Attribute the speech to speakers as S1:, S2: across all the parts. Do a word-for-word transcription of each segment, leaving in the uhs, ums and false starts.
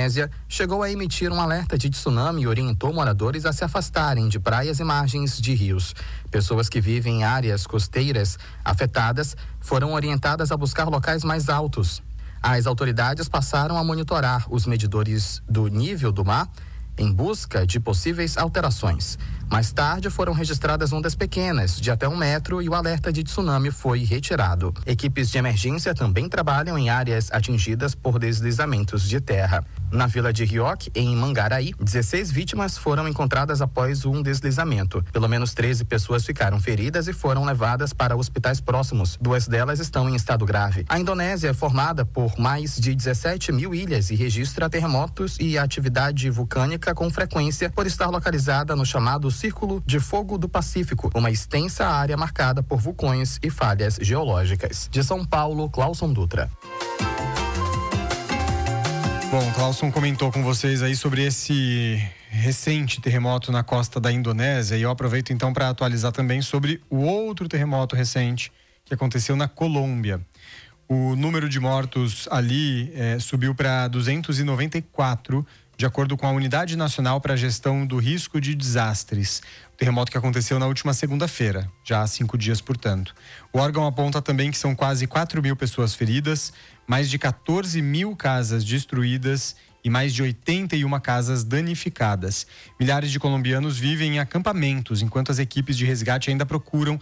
S1: Indonésia chegou a emitir um alerta de tsunami e orientou moradores a se afastarem de praias e margens de rios. Pessoas que vivem em áreas costeiras afetadas foram orientadas a buscar locais mais altos. As autoridades passaram a monitorar os medidores do nível do mar em busca de possíveis alterações. Mais tarde foram registradas ondas pequenas, de até um metro, e o alerta de tsunami foi retirado. Equipes de emergência também trabalham em áreas atingidas por deslizamentos de terra. Na vila de Rioque, em Mangaraí, dezesseis vítimas foram encontradas após um deslizamento. Pelo menos treze pessoas ficaram feridas e foram levadas para hospitais próximos. Duas delas estão em estado grave. A Indonésia é formada por mais de dezessete mil ilhas e registra terremotos e atividade vulcânica com frequência, por estar localizada no chamado Círculo de Fogo do Pacífico, uma extensa área marcada por vulcões e falhas geológicas. De São Paulo, Clauson Dutra.
S2: Bom, Clauson comentou com vocês aí sobre esse recente terremoto na costa da Indonésia, e eu aproveito então para atualizar também sobre o outro terremoto recente que aconteceu na Colômbia. O número de mortos ali eh, subiu para duzentos e noventa e quatro, de acordo com a Unidade Nacional para a Gestão do Risco de Desastres. O terremoto que aconteceu na última segunda-feira, já há cinco dias, portanto. O órgão aponta também que são quase quatro mil pessoas feridas, mais de quatorze mil casas destruídas e mais de oitenta e uma casas danificadas. Milhares de colombianos vivem em acampamentos, enquanto as equipes de resgate ainda procuram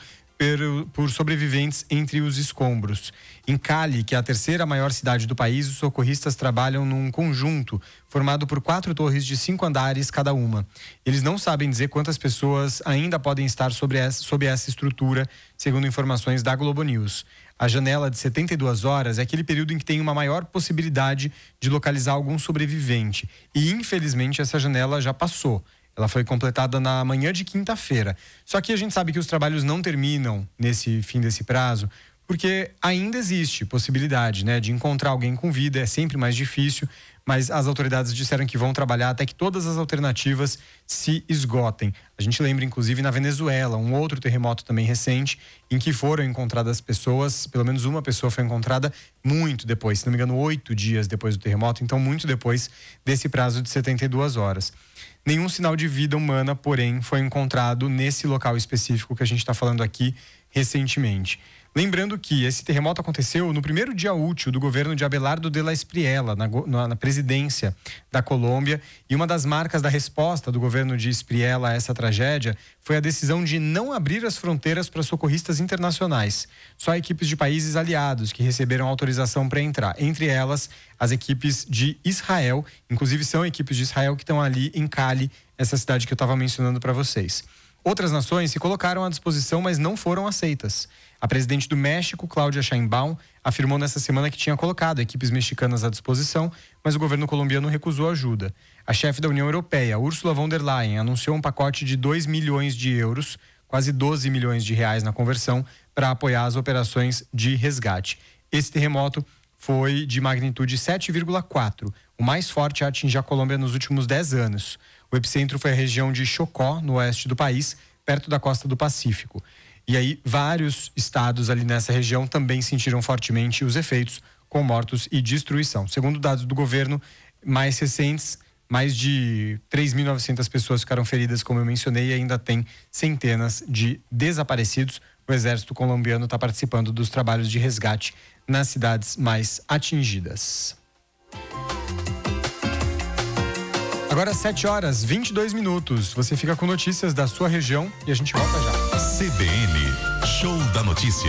S2: por sobreviventes entre os escombros. Em Cali, que é a terceira maior cidade do país, os socorristas trabalham num conjunto formado por quatro torres de cinco andares cada uma. Eles não sabem dizer quantas pessoas ainda podem estar sobre essa, sob essa estrutura, segundo informações da Globo News. A janela de setenta e duas horas é aquele período em que tem uma maior possibilidade de localizar algum sobrevivente. E, infelizmente, essa janela já passou. Ela foi completada na manhã de quinta-feira. Só que a gente sabe que os trabalhos não terminam nesse fim desse prazo, porque ainda existe possibilidade, né, de encontrar alguém com vida. É sempre mais difícil, mas as autoridades disseram que vão trabalhar até que todas as alternativas se esgotem. A gente lembra, inclusive, na Venezuela, um outro terremoto também recente, em que foram encontradas pessoas, pelo menos uma pessoa foi encontrada muito depois, se não me engano, oito dias depois do terremoto, então muito depois desse prazo de setenta e duas horas. Nenhum sinal de vida humana, porém, foi encontrado nesse local específico que a gente está falando aqui recentemente. Lembrando que esse terremoto aconteceu no primeiro dia útil do governo de Abelardo de la Espriella, na, na, na presidência da Colômbia, e uma das marcas da resposta do governo de Espriella a essa tragédia foi a decisão de não abrir as fronteiras para socorristas internacionais. Só equipes de países aliados que receberam autorização para entrar, entre elas as equipes de Israel, inclusive são equipes de Israel que estão ali em Cali, essa cidade que eu estava mencionando para vocês. Outras nações se colocaram à disposição, mas não foram aceitas. A presidente do México, Cláudia Sheinbaum, afirmou nessa semana que tinha colocado equipes mexicanas à disposição, mas o governo colombiano recusou ajuda. A chefe da União Europeia, Ursula von der Leyen, anunciou um pacote de dois milhões de euros, quase doze milhões de reais na conversão, para apoiar as operações de resgate. Esse terremoto foi de magnitude sete vírgula quatro, o mais forte a atingir a Colômbia nos últimos dez anos. O epicentro foi a região de Chocó, no oeste do país, perto da costa do Pacífico. E aí, vários estados ali nessa região também sentiram fortemente os efeitos, com mortos e destruição. Segundo dados do governo mais recentes, mais de três mil e novecentas pessoas ficaram feridas, como eu mencionei, e ainda tem centenas de desaparecidos. O exército colombiano está participando dos trabalhos de resgate nas cidades mais atingidas. Agora sete horas e vinte e dois minutos. Você fica com notícias da sua região e a gente volta já.
S3: C B N, Show da Notícia.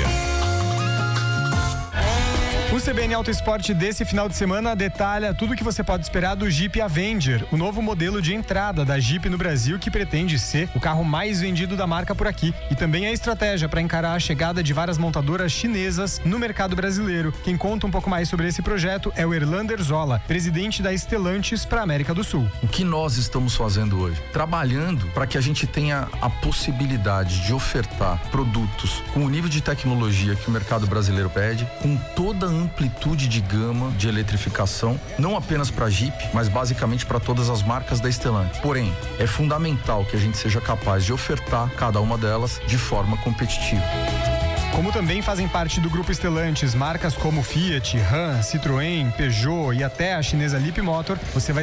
S2: O C B N Auto Esporte desse final de semana detalha tudo o que você pode esperar do Jeep Avenger, o novo modelo de entrada da Jeep no Brasil, que pretende ser o carro mais vendido da marca por aqui. E também a estratégia para encarar a chegada de várias montadoras chinesas no mercado brasileiro. Quem conta um pouco mais sobre esse projeto é o Erlander Zola, presidente da Stellantis para a América do Sul.
S4: O que nós estamos fazendo hoje? Trabalhando para que a gente tenha a possibilidade de ofertar produtos com o nível de tecnologia que o mercado brasileiro pede, com toda a amplitude de gama de eletrificação, não apenas para Jeep, mas basicamente para todas as marcas da Stellantis. Porém, é fundamental que a gente seja capaz de ofertar cada uma delas de forma competitiva.
S2: Como também fazem parte do grupo Stellantis marcas como Fiat, Ram, Citroën, Peugeot e até a chinesa Leapmotor, você vai